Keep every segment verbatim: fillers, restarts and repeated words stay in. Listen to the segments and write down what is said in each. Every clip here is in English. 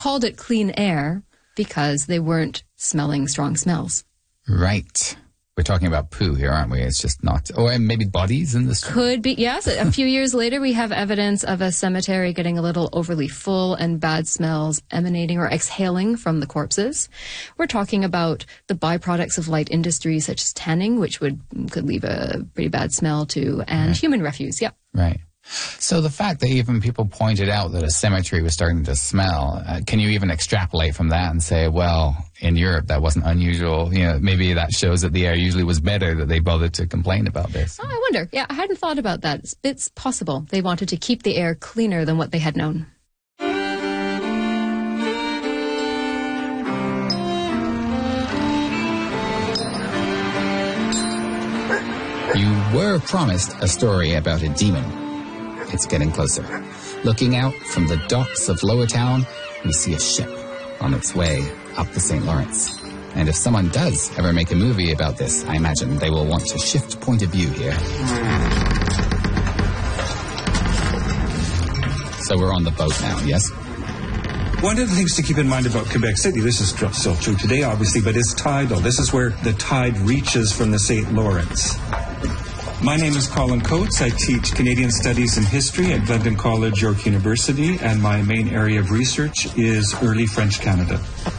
called it clean air because they weren't smelling strong smells. Right. We're talking about poo here, aren't we? It's just not... Oh, and maybe bodies in the street? Could be, yes. A few years later, we have evidence of a cemetery getting a little overly full and bad smells emanating or exhaling from the corpses. We're talking about the byproducts of light industries such as tanning, which would could leave a pretty bad smell too, and right. human refuse, yep. Right. So the fact that even people pointed out that a cemetery was starting to smell, uh, can you even extrapolate from that and say, well, in Europe that wasn't unusual? You know, maybe that shows that the air usually was better, that they bothered to complain about this. Oh, I wonder. Yeah, I hadn't thought about that. It's, it's possible. They wanted to keep the air cleaner than what they had known. You were promised a story about a demon. It's getting closer. Looking out from the docks of Lower Town, we see a ship on its way up the Saint Lawrence. And if someone does ever make a movie about this, I imagine they will want to shift point of view here. So we're on the boat now, yes? One of the things to keep in mind about Quebec City, this is still true today, obviously, but it's tidal. This is where the tide reaches from the Saint Lawrence. My name is Colin Coates. I teach Canadian Studies and History at Glendon College, York University, and my main area of research is early French Canada.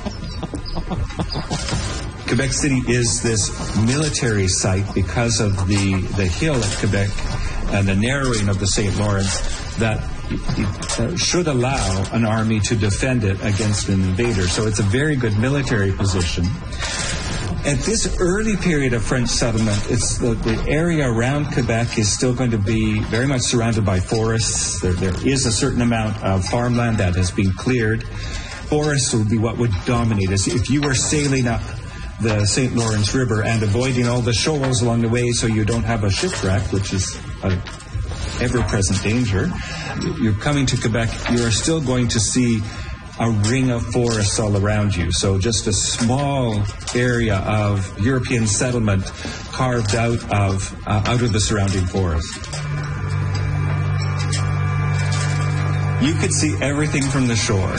Quebec City is this military site because of the, the hill at Quebec and the narrowing of the Saint Lawrence that uh, should allow an army to defend it against an invader. So it's a very good military position. At this early period of French settlement, it's the, the area around Quebec is still going to be very much surrounded by forests. There, there is a certain amount of farmland that has been cleared. Forests would be what would dominate us. If you were sailing up the Saint Lawrence River and avoiding all the shoals along the way so you don't have a shipwreck, which is an ever-present danger, you're coming to Quebec, you are still going to see a ring of forests all around you. So just a small area of European settlement carved out of uh, out of the surrounding forest. You could see everything from the shore.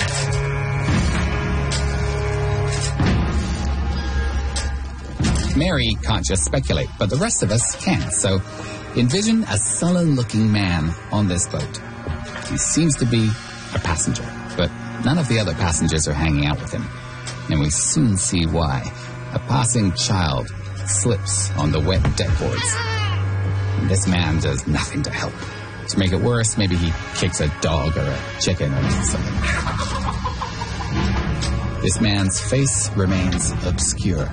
Mary can't just speculate, but the rest of us can. So envision a sullen-looking man on this boat. He seems to be a passenger, but none of the other passengers are hanging out with him. And we soon see why. A passing child slips on the wet deckboards. And this man does nothing to help. To make it worse, maybe he kicks a dog or a chicken or something. This man's face remains obscure.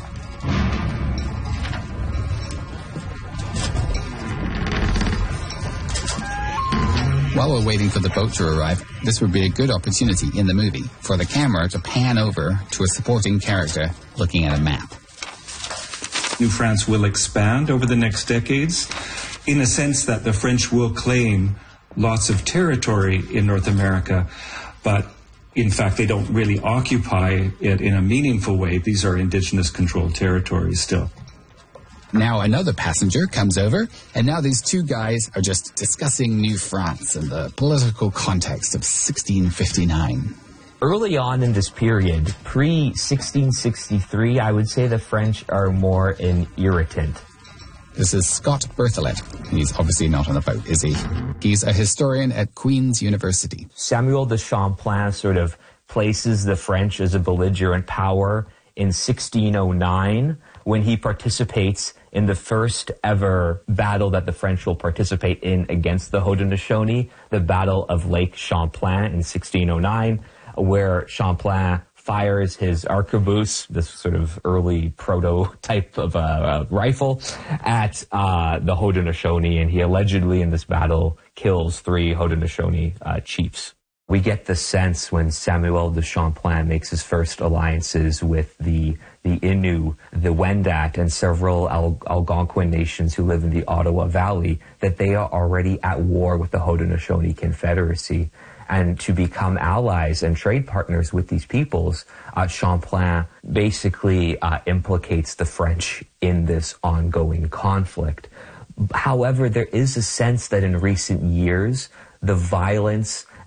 While we're waiting for the boat to arrive, this would be a good opportunity in the movie for the camera to pan over to a supporting character looking at a map. New France will expand over the next decades in a sense that the French will claim lots of territory in North America, but in fact they don't really occupy it in a meaningful way. These are indigenous controlled territories still. Now another passenger comes over, and now these two guys are just discussing New France and the political context of sixteen fifty-nine. Early on in this period, pre sixteen sixty-three, I would say the French are more an irritant. This is Scott Berthollet. He's obviously not on the boat, is he? He's a historian at Queen's University. Samuel de Champlain sort of places the French as a belligerent power in sixteen oh nine when he participates in the first ever battle that the French will participate in against the Haudenosaunee, the Battle of Lake Champlain in sixteen oh nine, where Champlain fires his arquebuse, this sort of early prototype of a uh, rifle, at uh, the Haudenosaunee, and he allegedly in this battle kills three Haudenosaunee uh, chiefs. We get the sense when Samuel de Champlain makes his first alliances with the the Innu, the Wendat, and several Al- Algonquin nations who live in the Ottawa Valley, that they are already at war with the Haudenosaunee Confederacy. And to become allies and trade partners with these peoples, uh, Champlain basically uh, implicates the French in this ongoing conflict. However, there is a sense that in recent years, the violence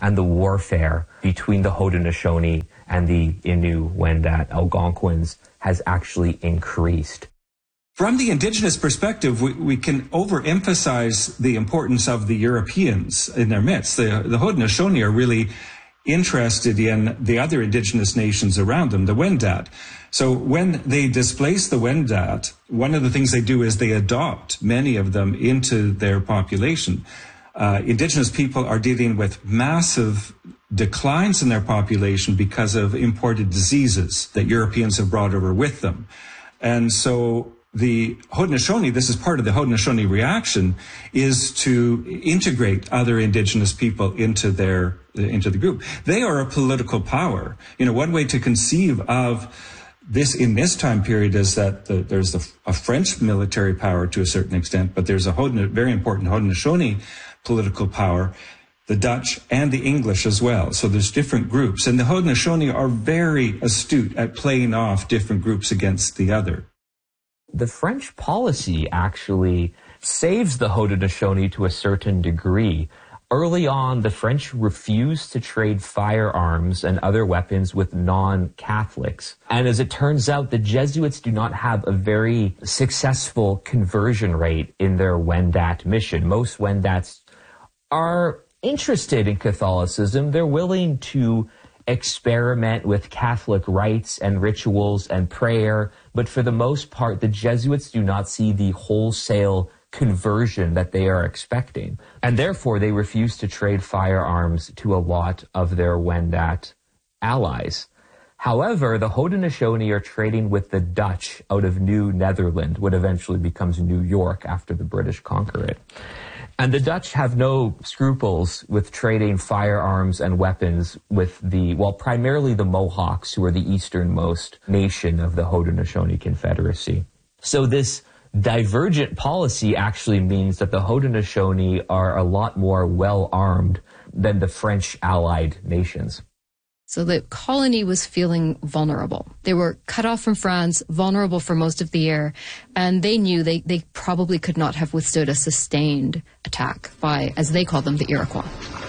and the warfare between the Haudenosaunee and the Innu-Wendat Algonquins has actually increased. From the indigenous perspective, we, we can overemphasize the importance of the Europeans in their midst. The, the Haudenosaunee are really interested in the other indigenous nations around them, the Wendat. So when they displace the Wendat, one of the things they do is they adopt many of them into their population. Uh, indigenous people are dealing with massive declines in their population because of imported diseases that Europeans have brought over with them. And so the Haudenosaunee, this is part of the Haudenosaunee reaction, is to integrate other indigenous people into their into the group. They are a political power. You know, one way to conceive of this in this time period is that the, there's the, a French military power to a certain extent, but there's a Haudeno, very important Haudenosaunee political power, the Dutch and the English as well. So there's different groups, and the Haudenosaunee are very astute at playing off different groups against the other. The French policy actually saves the Haudenosaunee to a certain degree. Early on, the French refused to trade firearms and other weapons with non-Catholics. And as it turns out, the Jesuits do not have a very successful conversion rate in their Wendat mission. Most Wendats are interested in Catholicism. They're willing to experiment with Catholic rites and rituals and prayer, but for the most part, the Jesuits do not see the wholesale conversion that they are expecting. And therefore, they refuse to trade firearms to a lot of their Wendat allies. However, the Haudenosaunee are trading with the Dutch out of New Netherland, what eventually becomes New York after the British conquer it. And the Dutch have no scruples with trading firearms and weapons with the, well, primarily the Mohawks, who are the easternmost nation of the Haudenosaunee Confederacy. So this divergent policy actually means that the Haudenosaunee are a lot more well-armed than the French allied nations. So the colony was feeling vulnerable. They were cut off from France, vulnerable for most of the year, and they knew they, they probably could not have withstood a sustained attack by, as they called them, the Iroquois.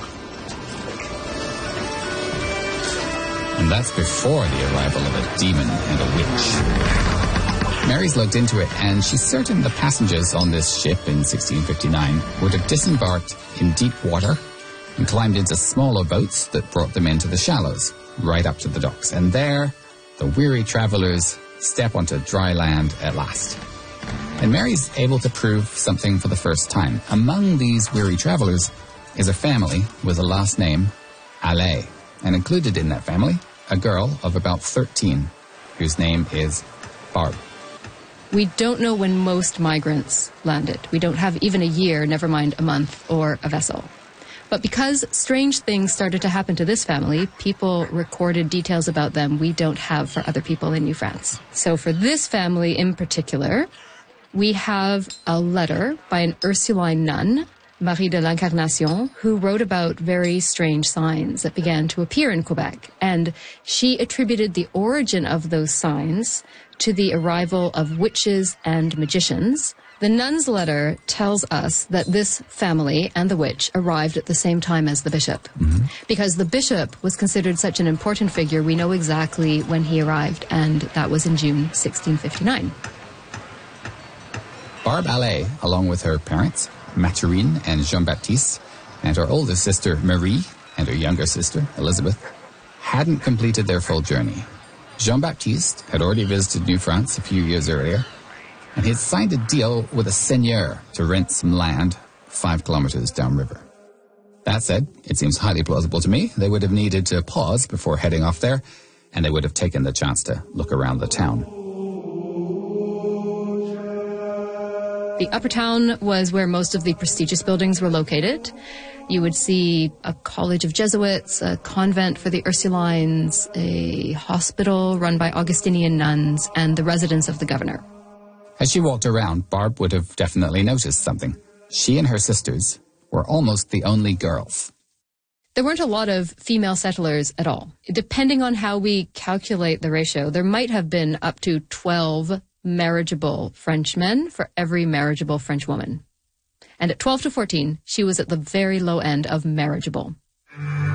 And that's before the arrival of a demon and a witch. Mary's looked into it, and she's certain the passengers on this ship in sixteen fifty-nine would have disembarked in deep water and climbed into smaller boats that brought them into the shallows, right up to the docks. And there, the weary travelers step onto dry land at last. And Mary's able to prove something for the first time. Among these weary travelers is a family with a last name, Allais. And included in that family, a girl of about thirteen, whose name is Barbe. We don't know when most migrants landed. We don't have even a year, never mind a month or a vessel. But because strange things started to happen to this family, people recorded details about them we don't have for other people in New France. So for this family in particular, we have a letter by an Ursuline nun, Marie de l'Incarnation, who wrote about very strange signs that began to appear in Quebec. And she attributed the origin of those signs to the arrival of witches and magicians. The nun's letter tells us that this family and the witch arrived at the same time as the bishop. Mm-hmm. Because the bishop was considered such an important figure, we know exactly when he arrived, and that was in June sixteen fifty-nine. Barbe Allais, along with her parents, Mathurine and Jean-Baptiste, and her older sister Marie and her younger sister Elizabeth, hadn't completed their full journey. Jean-Baptiste had already visited New France a few years earlier, and he had signed a deal with a seigneur to rent some land five kilometers downriver. That said, it seems highly plausible to me they would have needed to pause before heading off there, and they would have taken the chance to look around the town. The upper town was where most of the prestigious buildings were located. You would see a college of Jesuits, a convent for the Ursulines, a hospital run by Augustinian nuns, and the residence of the governor. As she walked around, Barbe would have definitely noticed something. She and her sisters were almost the only girls. There weren't a lot of female settlers at all. Depending on how we calculate the ratio, there might have been up to twelve marriageable French men for every marriageable French woman. And at twelve to fourteen, she was at the very low end of marriageable.